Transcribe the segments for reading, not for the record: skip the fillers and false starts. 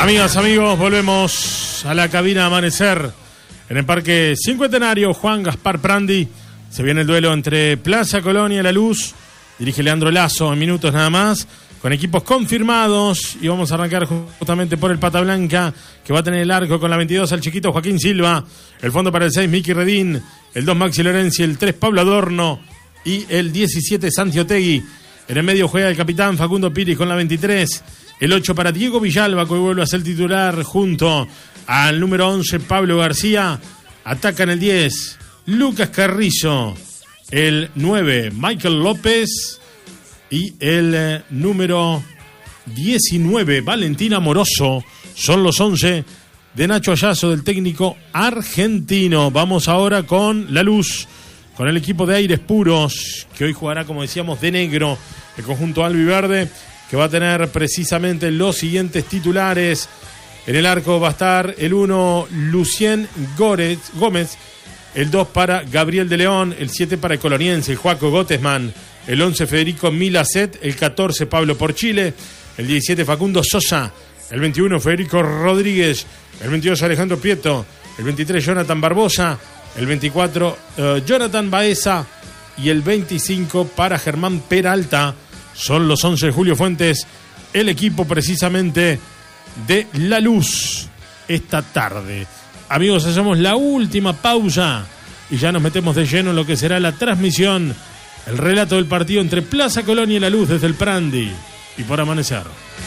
Amigas, amigos, volvemos a la cabina Amanecer en el Parque Cincuentenario Juan Gaspar Prandi. Se viene el duelo entre Plaza Colonia y La Luz. Dirige Leandro Lazo en minutos nada más, con equipos confirmados. Y vamos a arrancar justamente por el Pata Blanca, que va a tener el arco con la 22 al chiquito Joaquín Silva. El fondo para el 6, Miki Redín. El 2, Maxi Lorenzi. El 3, Pablo Adorno. Y el 17, Santi Otegui. En el medio juega el capitán Facundo Piris con la 23. El 8 para Diego Villalba, que vuelve a ser titular junto al número 11, Pablo García. Atacan el 10, Lucas Carrizo. El 9, Michael López. Y el número 19, Valentín Amoroso. Son los 11 de Nacho Ayazo, del técnico argentino. Vamos ahora con La Luz, con el equipo de Aires Puros, que hoy jugará, como decíamos, de negro, el conjunto albiverde, que va a tener precisamente los siguientes titulares. En el arco va a estar el 1, Lucien Gómez. El 2 para Gabriel de León. El 7 para el coloniense, el Joaco Gottesman. El 11, Federico Milacet. El 14, Pablo Porchile. El 17, Facundo Sosa. El 21, Federico Rodríguez. El 22, Alejandro Prieto. El 23, Jonathan Barbosa. El 24, Jonathan Baeza. Y el 25 para Germán Peralta. Son los 11 de Julio Fuentes, el equipo precisamente de La Luz esta tarde. Amigos, hacemos la última pausa y ya nos metemos de lleno en lo que será la transmisión, el relato del partido entre Plaza Colonia y La Luz desde el Prandi y por Amanecer.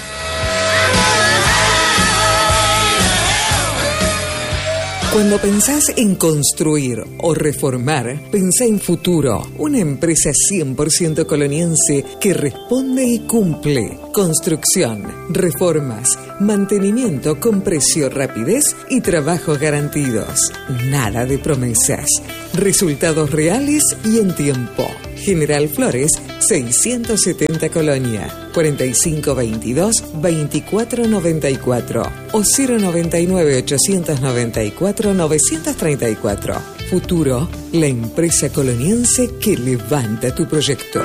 Cuando pensás en construir o reformar, pensá en Futuro, una empresa 100% coloniense que responde y cumple. Construcción, reformas, mantenimiento con precio, rapidez y trabajos garantidos. Nada de promesas. Resultados reales y en tiempo. General Flores, 670 Colonia, 4522-2494 o 099-894-934. Futuro, la empresa coloniense que levanta tu proyecto.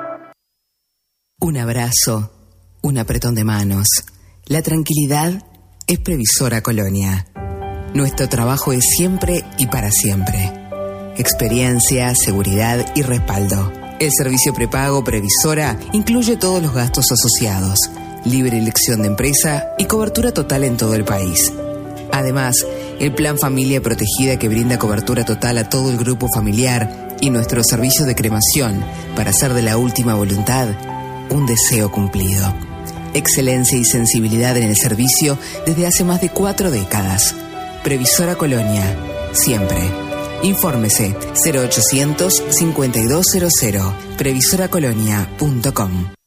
Un abrazo, un apretón de manos. La tranquilidad es Previsora Colonia. Nuestro trabajo es siempre y para siempre. Experiencia, seguridad y respaldo. El servicio prepago Previsora incluye todos los gastos asociados, libre elección de empresa y cobertura total en todo el país. Además, el Plan Familia Protegida, que brinda cobertura total a todo el grupo familiar, y nuestro servicio de cremación para hacer de la última voluntad un deseo cumplido. Excelencia y sensibilidad en el servicio desde hace más de 4 décadas. Previsora Colonia, siempre. Infórmese 0800 5200 previsoracolonia.com.